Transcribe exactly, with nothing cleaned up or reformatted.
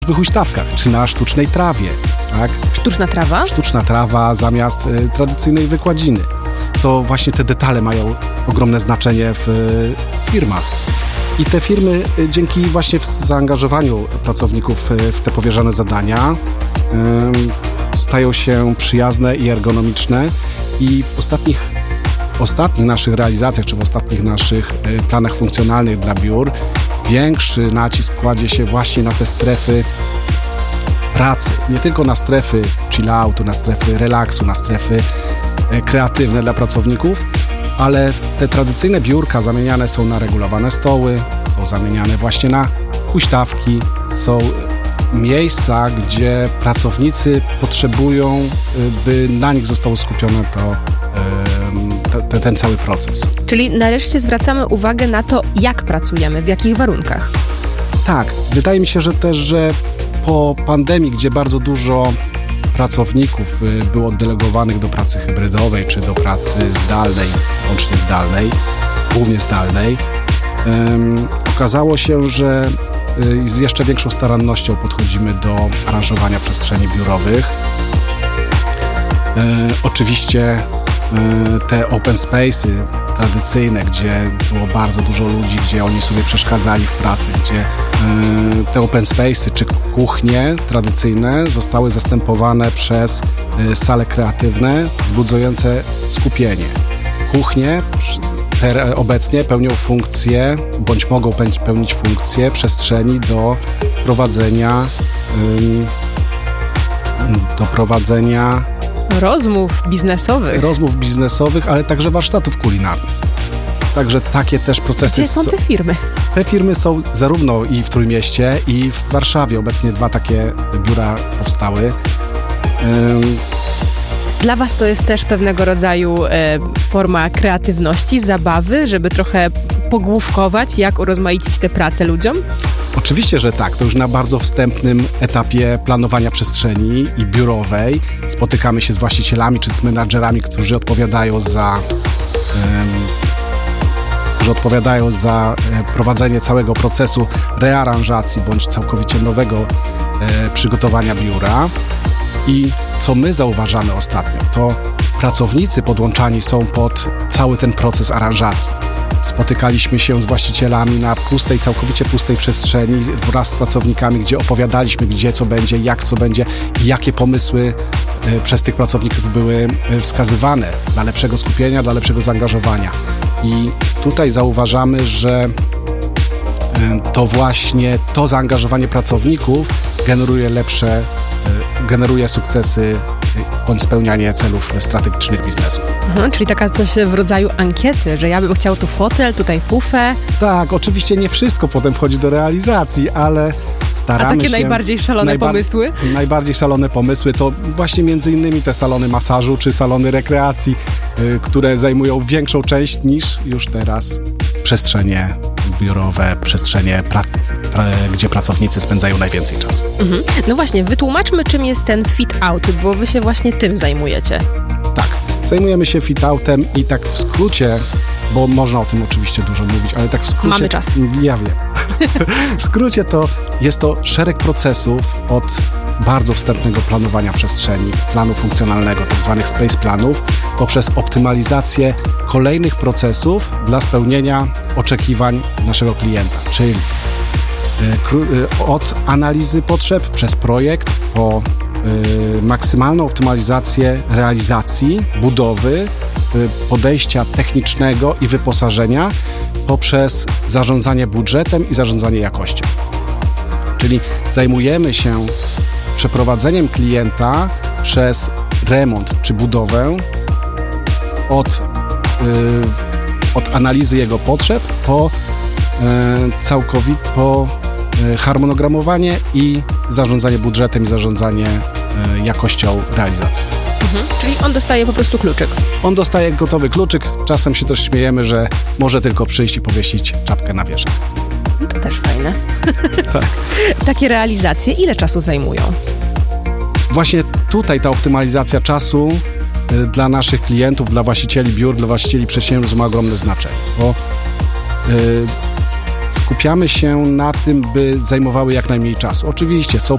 w huśtawkach, czy na sztucznej trawie. Tak? Sztuczna trawa? Sztuczna trawa zamiast y, tradycyjnej wykładziny. To właśnie te detale mają ogromne znaczenie w y, firmach. I te firmy y, dzięki właśnie zaangażowaniu pracowników y, w te powierzone zadania y, stają się przyjazne i ergonomiczne i w ostatnich, ostatnich naszych realizacjach, czy w ostatnich naszych y, planach funkcjonalnych dla biur większy nacisk kładzie się właśnie na te strefy pracy. Nie tylko na strefy chill-outu, na strefy relaksu, na strefy e, kreatywne dla pracowników, ale te tradycyjne biurka zamieniane są na regulowane stoły, są zamieniane właśnie na huśtawki, są miejsca, gdzie pracownicy potrzebują, by na nich zostało skupione to Te, ten cały proces. Czyli nareszcie zwracamy uwagę na to, jak pracujemy, w jakich warunkach. Tak, wydaje mi się, że też, że po pandemii, gdzie bardzo dużo pracowników było oddelegowanych do pracy hybrydowej, czy do pracy zdalnej, łącznie zdalnej, głównie zdalnej, um, okazało się, że y, z jeszcze większą starannością podchodzimy do aranżowania przestrzeni biurowych. Y, oczywiście te open space'y tradycyjne, gdzie było bardzo dużo ludzi, gdzie oni sobie przeszkadzali w pracy, gdzie te open space'y czy kuchnie tradycyjne zostały zastępowane przez sale kreatywne wzbudzające skupienie. Kuchnie te obecnie pełnią funkcję, bądź mogą pełnić funkcję przestrzeni do prowadzenia do prowadzenia Rozmów biznesowych. Rozmów biznesowych, ale także warsztatów kulinarnych. Także takie też procesy... Gdzie są te firmy? Te firmy są zarówno i w Trójmieście, i w Warszawie. Obecnie dwa takie biura powstały. Ym... Dla was to jest też pewnego rodzaju e, forma kreatywności, zabawy, żeby trochę pogłówkować, jak urozmaicić tę pracę ludziom? Oczywiście, że tak. To już na bardzo wstępnym etapie planowania przestrzeni i biurowej spotykamy się z właścicielami czy z menadżerami, którzy odpowiadają za um, którzy odpowiadają za e, prowadzenie całego procesu rearanżacji bądź całkowicie nowego e, przygotowania biura. I co my zauważamy ostatnio, to pracownicy podłączani są pod cały ten proces aranżacji. Spotykaliśmy się z właścicielami na pustej, całkowicie pustej przestrzeni wraz z pracownikami, gdzie opowiadaliśmy, gdzie co będzie, jak co będzie i jakie pomysły y, przez tych pracowników były y, wskazywane dla lepszego skupienia, dla lepszego zaangażowania. I tutaj zauważamy, że y, to właśnie to zaangażowanie pracowników generuje lepsze, y, generuje sukcesy bądź spełnianie celów strategicznych biznesu. Aha, czyli taka coś w rodzaju ankiety, że ja bym chciał tu fotel, tutaj pufę. Tak, oczywiście nie wszystko potem wchodzi do realizacji, ale staramy się... A takie się, najbardziej szalone najba- pomysły? Najbardziej szalone pomysły to właśnie między innymi te salony masażu czy salony rekreacji, yy, które zajmują większą część niż już teraz przestrzenie biurowe, przestrzenie, pra- pra- gdzie pracownicy spędzają najwięcej czasu. Mhm. No właśnie, wytłumaczmy, czym jest ten fit-out, bo wy się właśnie tym zajmujecie. Tak, zajmujemy się fit-outem i tak w skrócie, bo można o tym oczywiście dużo mówić, ale tak w skrócie... Mamy czas. Ja wiem. W skrócie to jest to szereg procesów od bardzo wstępnego planowania przestrzeni, planu funkcjonalnego, tak zwanych space planów, poprzez optymalizację kolejnych procesów dla spełnienia oczekiwań naszego klienta, czyli od analizy potrzeb przez projekt po maksymalną optymalizację realizacji, budowy, podejścia technicznego i wyposażenia poprzez zarządzanie budżetem i zarządzanie jakością. Czyli zajmujemy się przeprowadzeniem klienta przez remont czy budowę od, yy, od analizy jego potrzeb po yy, całkowite, po yy, harmonogramowanie i zarządzanie budżetem i zarządzanie yy, jakością realizacji. Mhm. Czyli on dostaje po prostu kluczyk. On dostaje gotowy kluczyk. Czasem się też śmiejemy, że może tylko przyjść i powiesić czapkę na wieżę. No to też fajne. Tak. Takie realizacje ile czasu zajmują? Właśnie tutaj ta optymalizacja czasu y, dla naszych klientów, dla właścicieli biur, dla właścicieli przedsiębiorstw ma ogromne znaczenie, bo y, skupiamy się na tym, by zajmowały jak najmniej czasu. Oczywiście są